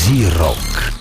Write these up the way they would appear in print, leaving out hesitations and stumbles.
Зирок.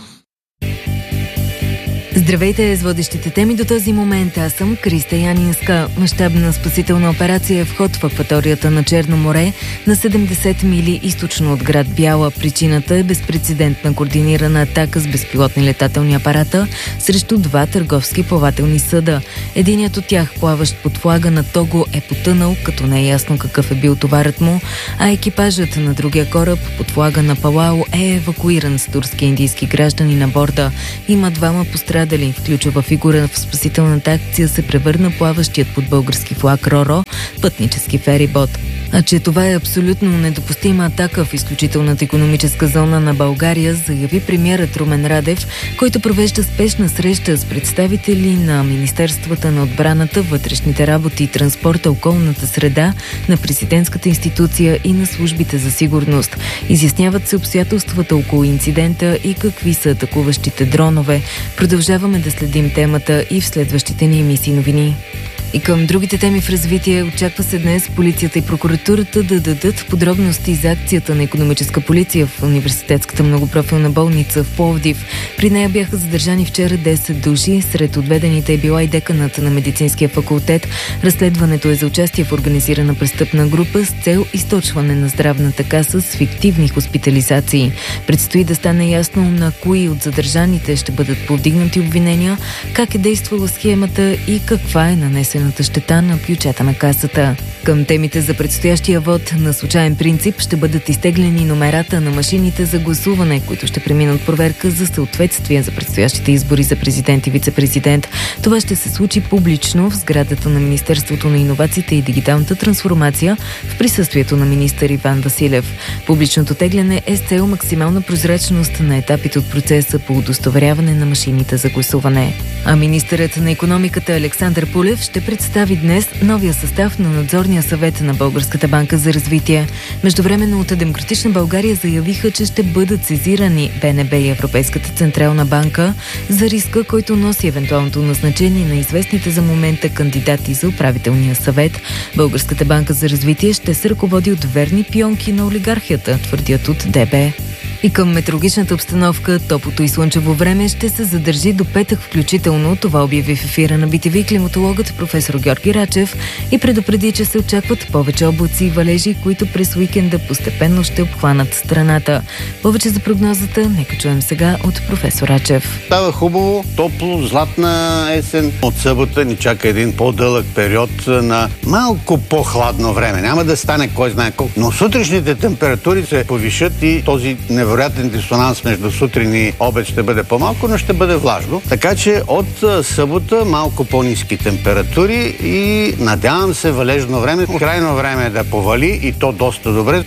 Здравейте с водещите теми до този момент. Аз съм Криста Янинска. Мащабна спасителна операция е в ход в акваторията на Черно море на 70 мили източно от град Бяла. Причината е безпрецедентна координирана атака с безпилотни летателни апарата срещу два търговски плавателни съда. Единият от тях, плаващ под флага на Того, е потънал, като не е ясно какъв е бил товарът му, а екипажът на другия кораб под флага на Палао е евакуиран с турски и индийски граждани на борда. Има двама пострадали. В ключова фигура в спасителната акция се превърна плаващият под български флаг Ро-Ро пътнически ферибот. А че това е абсолютно недопустима атака в изключителната икономическа зона на България, заяви премиерът Румен Радев, който провежда спешна среща с представители на Министерствата на отбраната, вътрешните работи, транспорта, околната среда, на президентската институция и на службите за сигурност. Изясняват се обстоятелствата около инцидента и какви са атакуващите дронове. Продължаваме да следим темата и в следващите ни емисии новини. И към другите теми в развитие, очаква се днес полицията и прокуратурата да дадат подробности за акцията на икономическа полиция в университетската многопрофилна болница в Пловдив. При нея бяха задържани вчера 10 души. Сред отведените е била и деканът на медицинския факултет. Разследването е за участие в организирана престъпна група с цел източване на здравната каса с фиктивни хоспитализации. Предстои да стане ясно на кои от задържаните ще бъдат повдигнати обвинения, как е действала схемата и каква е нанесена щета на бюджета на касата. Към темите за предстоящия вод на случайен принцип ще бъдат изтеглени номерата на машините за гласуване, които ще преминат проверка за съответствие за предстоящите избори за президент и вице-президент. Това ще се случи публично в сградата на Министерството на иновациите и дигиталната трансформация в присъствието на министър Иван Василев. Публичното тегляне е с цел максимална прозрачност на етапите от процеса по удостоверяване на машините за гласуване. А министърът на икономиката Александър Пулев ще представи днес новия състав на надзорния съвет на Българската банка за развитие. Междувременно от Демократична България заявиха, че ще бъдат сезирани БНБ и Европейската централна банка за риска, който носи евентуалното назначение на известните за момента кандидати за управителния съвет. Българската банка за развитие ще се ръководи от верни пионки на олигархията, твърдят от ДБ. И към метеорологичната обстановка, топлото и слънчево време ще се задържи до петък включително. Това обяви в ефира на BTV климатологът професор Георги Рачев и предупреди, че се очакват повече облаци и валежи, които през уикенда постепенно ще обхванат страната. Повече за прогнозата нека чуем сега от професор Рачев. Става хубаво, топло, златна есен. От събота ни чака един по-дълъг период на малко по-хладно време. Няма да стане кой знае колко, но сутрешните температури се повишат и този невероятен дисонанс между сутрин и обед ще бъде по-малко, но ще бъде влажно. Така че от събота малко по-ниски температури и надявам се валежно време. Крайно време е да повали и то доста добре.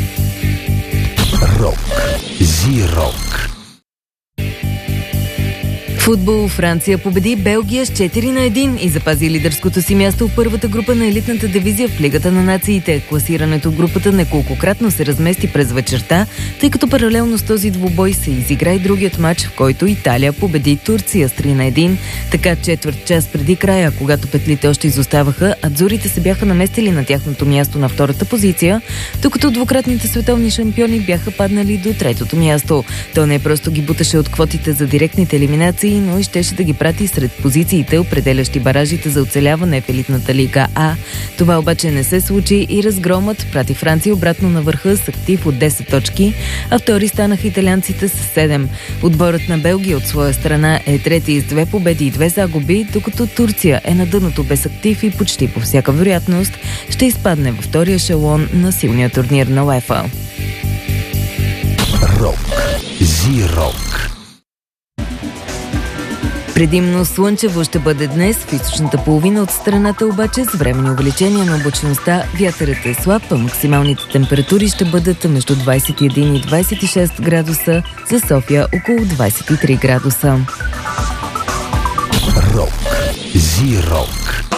Рок. Зирок. Футбол. Франция победи Белгия с 4-1 и запази лидерското си място в първата група на елитната дивизия в Лигата на нациите. Класирането в групата неколкократно се размести през вечерта, тъй като паралелно с този двубой се изигра и другият матч, в който Италия победи Турция с 3-1. Така четвърт час преди края, когато петлите още изоставаха, адзурите се бяха наместили на тяхното място на втората позиция, докато двукратните световни шампиони бяха паднали до третото място. То не просто ги буташе от квотите за директните елиминации, но и щеше да ги прати сред позициите, определящи баражите за оцеляване в елитната лига А. Това обаче не се случи и разгромът прати Франция обратно на върха с актив от 10 точки, а втори станаха италианците с 7. Отборът на Белгия от своя страна е трети с 2 победи и 2 загуби, докато Турция е на дъното без актив и почти по всяка вероятност ще изпадне във втория ешелон на силния турнир на УЕФА. Рок. Зирок. Предимно слънчево ще бъде днес в източната половина от страната, обаче с временни увеличения на облачността. Вятърът е слаб, а максималните температури ще бъдат между 21 и 26 градуса, за София около 23 градуса. Рок. Зирок.